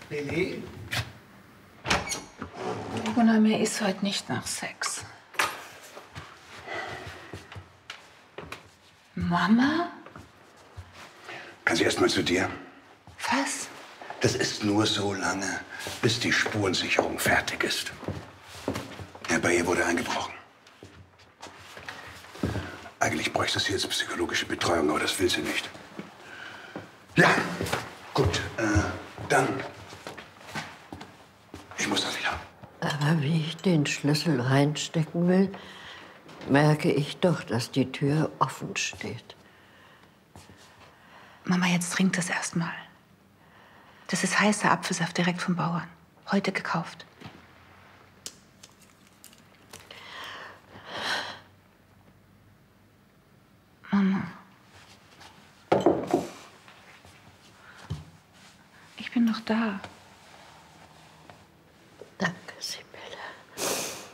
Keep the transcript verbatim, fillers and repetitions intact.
Lili? Gunnar, mir ist heute nicht nach Sex. Mama? Kann sie erst mal zu dir? Was? Das ist nur so lange, bis die Spurensicherung fertig ist. Ja, bei ihr wurde eingebrochen. Eigentlich bräuchte sie jetzt psychologische Betreuung, aber das will sie nicht. Ja, gut, äh, dann. Ich muss das wieder. Aber wie ich den Schlüssel reinstecken will, merke ich doch, dass die Tür offen steht. Mama, jetzt trink das erstmal. Das ist heißer Apfelsaft direkt vom Bauern. Heute gekauft. Mama. Ich bin noch da.